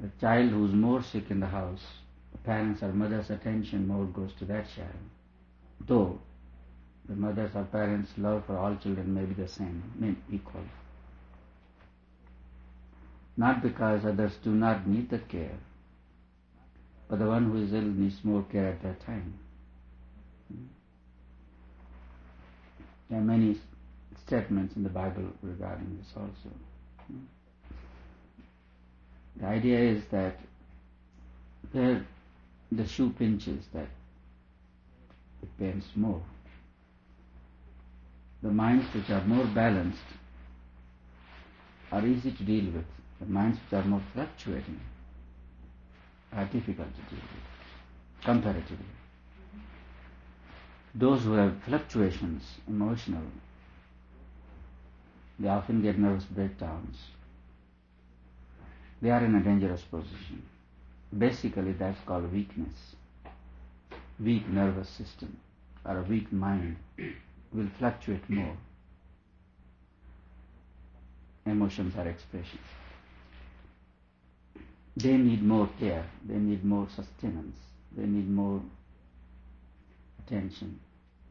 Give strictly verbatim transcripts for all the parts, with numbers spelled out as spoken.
A child who's more sick in the house, parents or mother's attention more goes to that child. Though the mother's or parents' love for all children may be the same, may be equal. Not because others do not need the care, but the one who is ill needs more care at that time. There are many statements in the Bible regarding this also. The idea is that where the shoe pinches, that it pains more. The minds which are more balanced are easy to deal with. The minds which are more fluctuating are difficult to deal with, comparatively. Those who have fluctuations, emotional, they often get nervous breakdowns. They are in a dangerous position. Basically, that's called weakness. Weak nervous system or a weak mind will fluctuate more. Emotions are expressions. They need more care, they need more sustenance, they need more attention.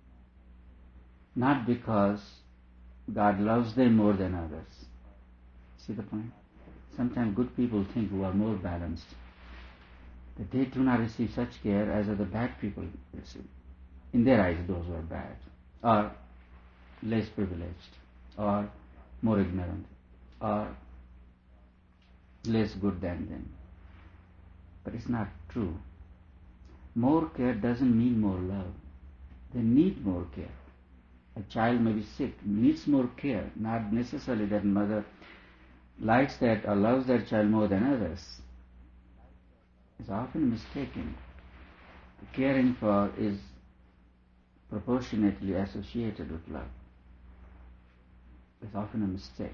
Not because God loves them more than others. See the point? Sometimes good people think who are more balanced that they do not receive such care as other bad people receive. In their eyes, those who are bad, or less privileged, or more ignorant, or less good than them. But it's not true. More care doesn't mean more love. They need more care. A child may be sick, needs more care, not necessarily that mother likes that or loves that child more than others. It's often mistaken. Caring for is proportionately associated with love. It's often a mistake.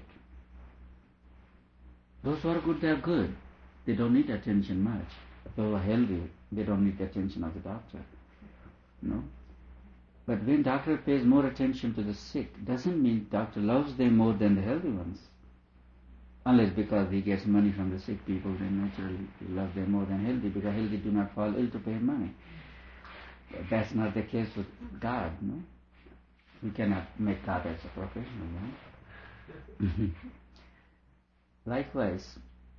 Those who are good, they are good. They don't need attention much. Those who are healthy, they don't need the attention of the doctor. No. But when doctor pays more attention to the sick, doesn't mean doctor loves them more than the healthy ones. Unless because he gets money from the sick people, then naturally he loves them more than healthy, because healthy do not fall ill to pay money. But that's not the case with God, no? We cannot make God as a professional, no? Likewise,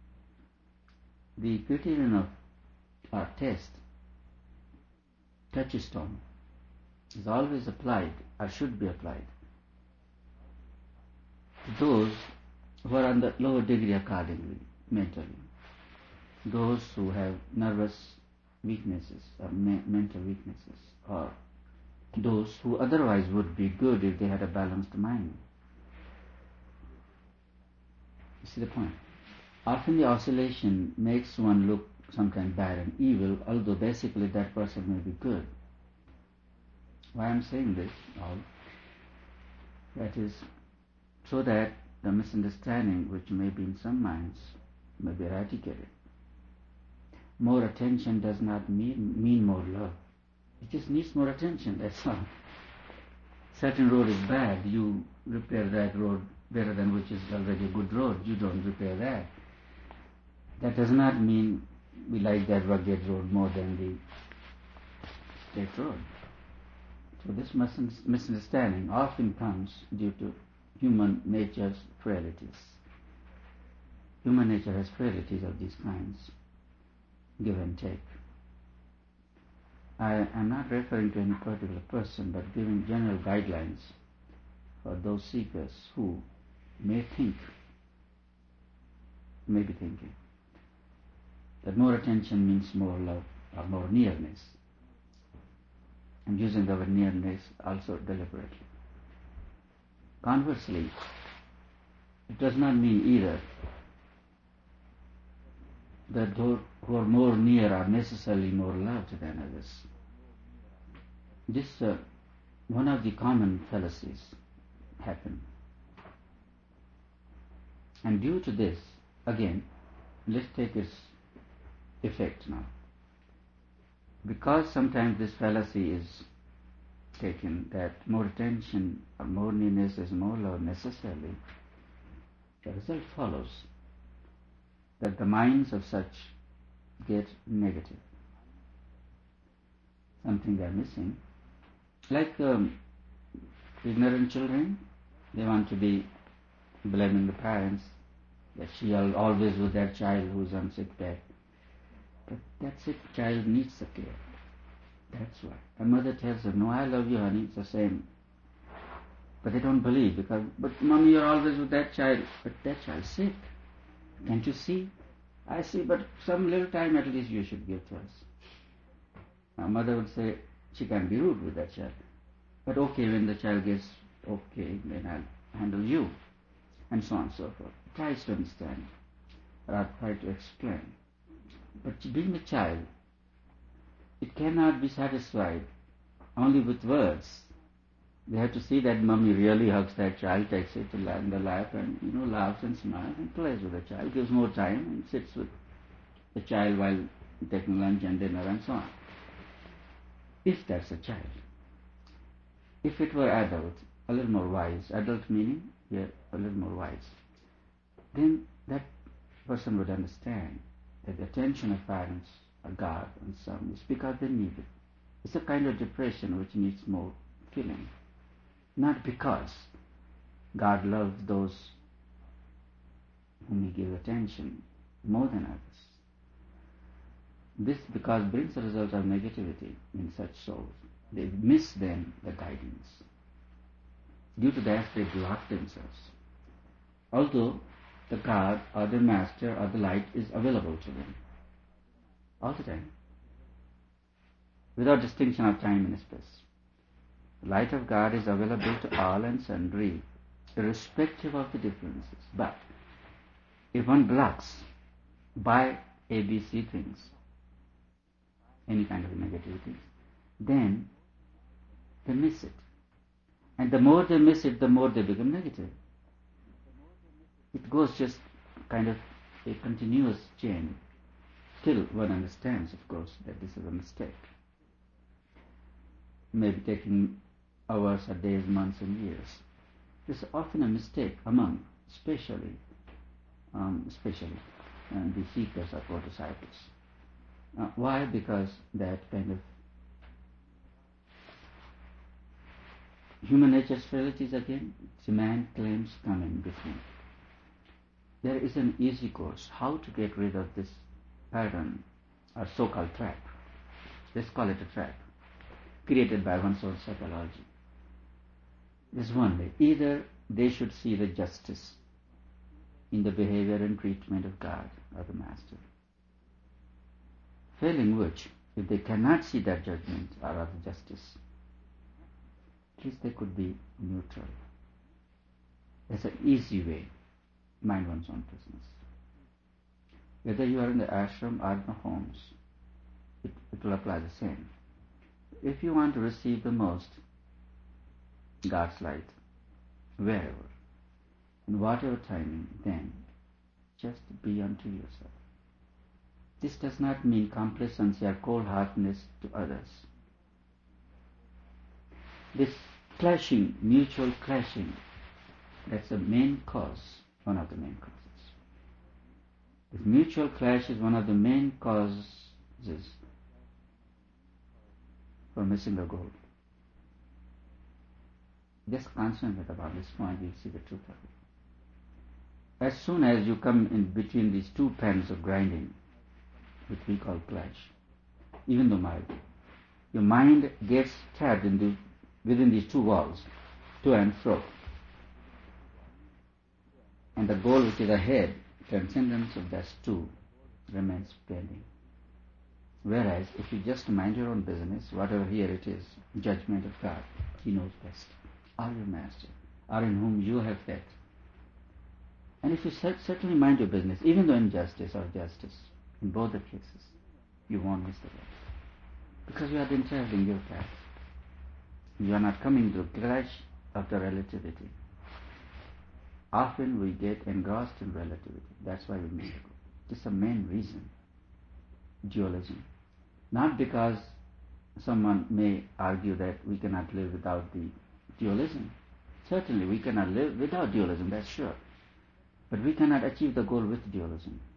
the criterion of our test, touchstone, is always applied, or should be applied, to those who are on the lower degree accordingly, mentally. Those who have nervous weaknesses, or me- mental weaknesses, or those who otherwise would be good if they had a balanced mind. You see the point? Often the oscillation makes one look sometimes bad and evil, although basically that person may be good. Why I'm saying this? All that is so that the misunderstanding which may be in some minds may be eradicated. More attention does not mean, mean more love. It just needs more attention, that's all. Certain road is bad, you repair that road better than which is already a good road. You don't repair that. That does not mean we like that rugged road more than the straight road. So this misunderstanding often comes due to human nature's frailties. Human nature has frailties of these kinds, give and take. I am not referring to any particular person, but giving general guidelines for those seekers who may think, may be thinking, that more attention means more love or more nearness. I'm using the word nearness also deliberately. Conversely, it does not mean either that those who are more near are necessarily more loved than others. This uh, one of the common fallacies happen. And due to this, again, let's take its effect now. Because sometimes this fallacy is taken that more attention or more nearness is more love necessarily, the result follows that the minds of such get negative. Something they are missing. Like um, ignorant children, they want to be blaming the parents that she is always with their child who is on sick bed. But that sick child needs the care. That's why. A mother tells her, no, I love you, honey, it's the same. But they don't believe because, but mommy, you're always with that child. But that child's sick. Can't you see? I see, but some little time at least you should give to us. A mother would say, she can't be rude with that child. But okay, when the child gets okay, then I'll handle you. And so on and so forth. Tries to understand. Or I'll try to explain. But being a child, it cannot be satisfied only with words. They have to see that mommy really hugs that child, takes it to in the lap and, you know, laughs and smiles and plays with the child, gives more time and sits with the child while taking lunch and dinner and so on. If that's a child. If it were adult, a little more wise, adult meaning, yeah, a little more wise, then that person would understand that the attention of parents, a God and son, is because they need it. It's a kind of depression which needs more filling. Not because God loves those whom He gives attention more than others. This because brings the result of negativity in such souls. They miss then the guidance. Due to that they block themselves. Although the God or the Master or the light is available to them all the time, without distinction of time and space. The light of God is available to all and sundry, irrespective of the differences. But if one blocks by A B C things, any kind of negativity, then they miss it. And the more they miss it, the more they become negative. It goes just kind of a continuous chain till one understands, of course, that this is a mistake. Maybe taking hours or days, months and years. This is often a mistake among, especially, um, especially uh, the seekers or disciples. Uh, why? Because that kind of human nature's frailties again, man claims come in between. There is an easy course how to get rid of this pattern or so-called trap. Let's call it a trap created by one's own psychology. There's one way. Either they should see the justice in the behavior and treatment of God or the Master. Failing which, if they cannot see that judgment or other justice, at least they could be neutral. That's an easy way. Mind one's own business. Whether you are in the ashram or in the homes, it, it will apply the same. If you want to receive the most God's light, wherever, in whatever timing, then just be unto yourself. This does not mean complacency or cold-heartedness to others. This clashing, mutual clashing, that's the main cause, one of the main causes. This mutual clash is one of the main causes for missing the goal. Just concentrate about this point, you'll see the truth of it. As soon as you come in between these two pens of grinding, which we call clash, even though my, your mind gets trapped in the, within these two walls, to and fro. And the goal which is ahead, transcendence of that two, remains pending. Whereas, if you just mind your own business, whatever here it is, judgment of God, He knows best, or your Master, or in whom you have faith. And if you certainly mind your business, even though injustice or justice, in both the cases, you won't miss the way. Because you have been traveling your path. You are not coming to the clash of the relativity. Often we get engrossed in relativity. That's why we miss the goal. This is the main reason. Dualism. Not because someone may argue that we cannot live without the dualism. Certainly we cannot live without dualism, that's sure. But we cannot achieve the goal with dualism.